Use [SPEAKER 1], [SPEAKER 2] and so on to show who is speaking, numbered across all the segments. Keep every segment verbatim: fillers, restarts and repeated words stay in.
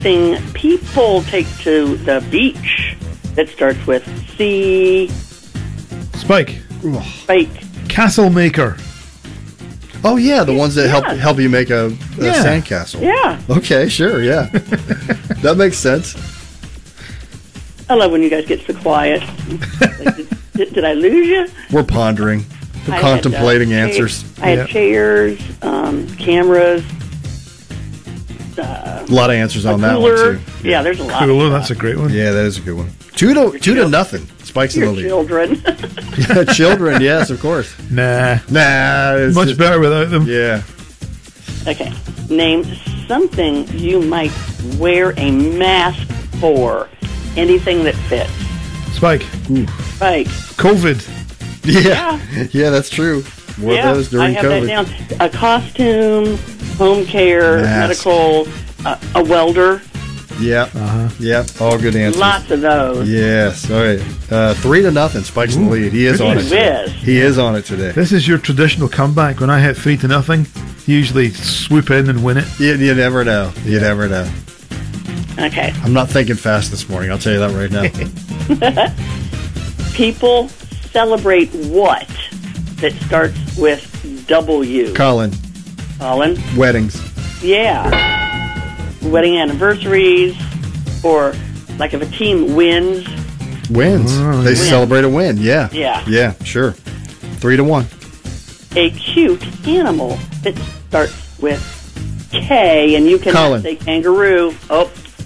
[SPEAKER 1] Thing people take to the beach that starts with C.
[SPEAKER 2] Spike.
[SPEAKER 1] Spike.
[SPEAKER 2] Castle maker.
[SPEAKER 3] Oh, yeah, the ones that
[SPEAKER 1] Yeah.
[SPEAKER 3] help help you make a, a
[SPEAKER 2] Yeah.
[SPEAKER 3] sandcastle.
[SPEAKER 1] Yeah.
[SPEAKER 3] Okay, sure, yeah. That makes sense.
[SPEAKER 1] I love when you guys get so quiet. Like, did, did, did I lose you?
[SPEAKER 3] We're pondering. We're
[SPEAKER 1] I had,
[SPEAKER 3] contemplating
[SPEAKER 1] uh,
[SPEAKER 3] answers.
[SPEAKER 1] I had
[SPEAKER 2] Yeah.
[SPEAKER 1] chairs, um, cameras. Uh,
[SPEAKER 3] A lot of answers on
[SPEAKER 1] a
[SPEAKER 3] that
[SPEAKER 1] cooler.
[SPEAKER 3] one, too.
[SPEAKER 1] Yeah, there's a lot.
[SPEAKER 2] Cooler,
[SPEAKER 1] of
[SPEAKER 2] that's a
[SPEAKER 1] stuff.
[SPEAKER 2] great one.
[SPEAKER 3] Yeah, that is a good one. Two to two to
[SPEAKER 1] chil-
[SPEAKER 3] nothing. Spike's in the
[SPEAKER 1] Your
[SPEAKER 3] lead.
[SPEAKER 1] children.
[SPEAKER 3] Yeah, children, yes, of course.
[SPEAKER 2] Nah.
[SPEAKER 3] Nah, it's
[SPEAKER 2] Much
[SPEAKER 3] just-
[SPEAKER 2] better without them.
[SPEAKER 3] Yeah.
[SPEAKER 1] Okay. Name something you might wear a mask for. Anything that fits.
[SPEAKER 2] Spike.
[SPEAKER 1] Right.
[SPEAKER 2] COVID.
[SPEAKER 3] Yeah, yeah, that's true. Wore
[SPEAKER 1] yeah,
[SPEAKER 3] those during
[SPEAKER 1] I have
[SPEAKER 3] COVID.
[SPEAKER 1] that down. A costume, home care,
[SPEAKER 3] Mask.
[SPEAKER 1] medical, uh, a welder.
[SPEAKER 3] Yeah,
[SPEAKER 2] Uh-huh.
[SPEAKER 3] yeah, all good answers.
[SPEAKER 1] Lots of those.
[SPEAKER 3] Yes, all right. Uh, three to nothing. Spike's in the lead. He is
[SPEAKER 2] good
[SPEAKER 3] on it
[SPEAKER 1] whiz.
[SPEAKER 3] today. He is on it today.
[SPEAKER 2] This is your traditional comeback. When I hit three to nothing, you usually swoop in and win it.
[SPEAKER 3] You, you never know. You never know.
[SPEAKER 1] Okay.
[SPEAKER 3] I'm not thinking fast this morning. I'll tell you that right now.
[SPEAKER 1] People celebrate what that starts with W?
[SPEAKER 3] Colin,
[SPEAKER 1] Colin?
[SPEAKER 3] weddings.
[SPEAKER 1] Yeah. Wedding anniversaries, or like if a team wins.
[SPEAKER 3] Wins.
[SPEAKER 2] Oh,
[SPEAKER 3] they
[SPEAKER 1] Win.
[SPEAKER 3] celebrate a win. Yeah.
[SPEAKER 1] Yeah.
[SPEAKER 3] Yeah, sure. Three to one.
[SPEAKER 1] A cute animal that starts with K, and you can
[SPEAKER 3] Colin.
[SPEAKER 1] say kangaroo. Oh.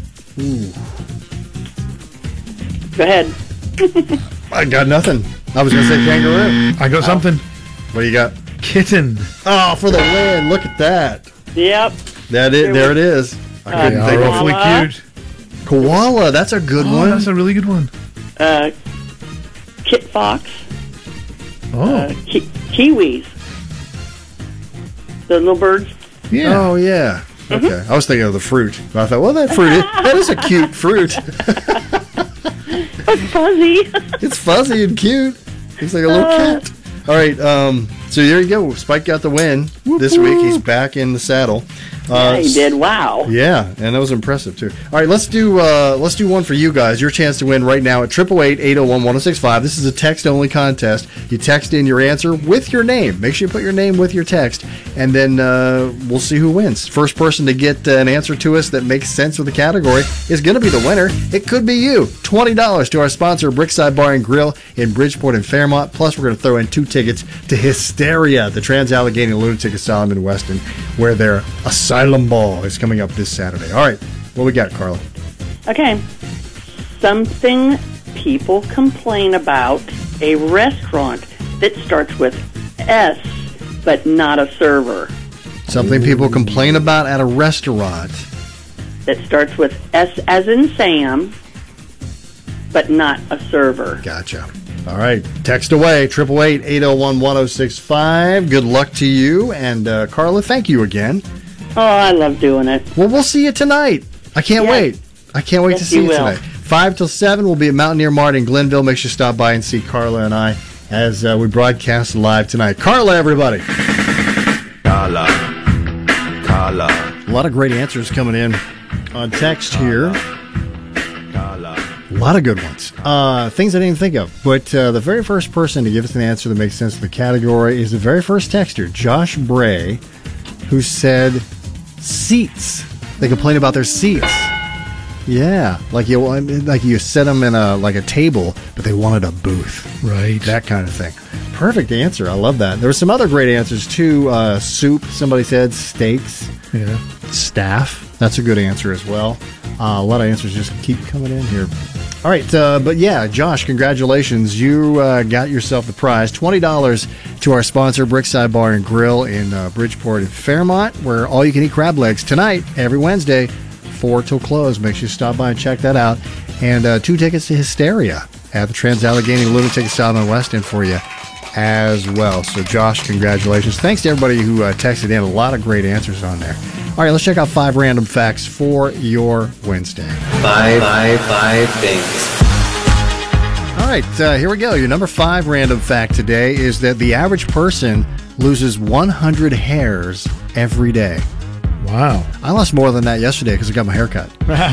[SPEAKER 1] Go ahead.
[SPEAKER 3] I got nothing. I was going to say kangaroo.
[SPEAKER 2] I got something.
[SPEAKER 3] What do you got?
[SPEAKER 2] Kitten.
[SPEAKER 3] Oh, for the win. Look at that.
[SPEAKER 1] Yep.
[SPEAKER 3] That is,
[SPEAKER 1] There
[SPEAKER 3] there it
[SPEAKER 1] we-
[SPEAKER 3] is. I
[SPEAKER 1] Uh,
[SPEAKER 3] couldn't
[SPEAKER 2] They
[SPEAKER 3] think
[SPEAKER 2] are
[SPEAKER 3] of
[SPEAKER 2] awfully
[SPEAKER 1] Koala.
[SPEAKER 2] cute.
[SPEAKER 3] Koala. That's a good
[SPEAKER 2] Oh,
[SPEAKER 3] one.
[SPEAKER 2] that's a really good one.
[SPEAKER 1] Uh, Kit Fox.
[SPEAKER 2] Oh,
[SPEAKER 1] Uh, ki- kiwis. The little birds.
[SPEAKER 2] yeah.
[SPEAKER 3] Oh, yeah.
[SPEAKER 1] Mm-hmm.
[SPEAKER 3] Okay. I was thinking of the fruit. I thought, well, that fruit, is, that is a cute fruit.
[SPEAKER 1] Oh, fuzzy.
[SPEAKER 3] It's fuzzy and cute. It's like a little
[SPEAKER 1] Uh.
[SPEAKER 3] cat. All right. Um, so there you go. Spike got the win this week. He's back in the saddle. Uh,
[SPEAKER 1] Yeah, he did. Wow.
[SPEAKER 3] Yeah, and that was impressive too. All right, let's do uh, let's do one for you guys. Your chance to win right now at triple eight eight zero one one zero six five. This is a text only contest. You text in your answer with your name. Make sure you put your name with your text, and then uh, we'll see who wins. First person to get uh, an answer to us that makes sense with the category is going to be the winner. It could be you. Twenty dollars to our sponsor, Brickside Bar and Grill in Bridgeport and Fairmont. Plus, we're going to throw in two tickets to Hysteria, the Trans-Allegheny Lunatic Asylum in Weston, where their Asylum Ball is coming up this Saturday. All right, what we got, Carla?
[SPEAKER 1] Okay. Something people complain about a restaurant that starts with S, but not a server.
[SPEAKER 3] Something people complain about at a restaurant.
[SPEAKER 1] That starts with S as in Sam, but not a server.
[SPEAKER 3] Gotcha. All right, text away, triple eight eight zero one one zero six five. Good luck to you, and uh, Carla, thank you again.
[SPEAKER 1] Oh, I love doing it.
[SPEAKER 3] Well, we'll see you tonight. I can't
[SPEAKER 1] Yes.
[SPEAKER 3] wait. I can't wait
[SPEAKER 1] Yes,
[SPEAKER 3] to see
[SPEAKER 1] you
[SPEAKER 3] you
[SPEAKER 1] will.
[SPEAKER 3] tonight. Five till seven, we'll be at Mountaineer Mart in Glenville. Make sure you stop by and see Carla and I as uh, we broadcast live tonight. Carla, everybody.
[SPEAKER 4] Carla. Carla.
[SPEAKER 3] A lot of great answers coming in on text here.
[SPEAKER 4] Carla.
[SPEAKER 3] A lot of good ones. Uh, things I didn't even think of. But uh, the very first person to give us an answer that makes sense of the category is the very first texter, Josh Bray, who said seats. They complain about their seats. Yeah, like you like you set them in a like a table, but they wanted a booth.
[SPEAKER 2] Right.
[SPEAKER 3] That kind of thing. Perfect answer. I love that. There were some other great answers too. Uh, soup. Somebody said steaks.
[SPEAKER 2] Yeah.
[SPEAKER 3] Staff. That's a good answer as well. Uh, a lot of answers just keep coming in here. All right, uh, but yeah, Josh, congratulations. You uh, got yourself the prize. twenty dollars to our sponsor, Brickside Bar and Grill in uh, Bridgeport and Fairmont, where all you can eat crab legs tonight, every Wednesday, four till close. Make sure you stop by and check that out. And uh, two tickets to Hysteria at the Trans-Allegheny Lunatic Asylum in West End for you as well. So, Josh, congratulations. Thanks to everybody who uh, texted in. A lot of great answers on there. All right, let's check out five random facts for your Wednesday.
[SPEAKER 5] Five, five, five things.
[SPEAKER 3] All right, uh, here we go. Your number five random fact today is that the average person loses one hundred hairs every day.
[SPEAKER 2] Wow.
[SPEAKER 3] I lost more than that yesterday because I got my hair cut.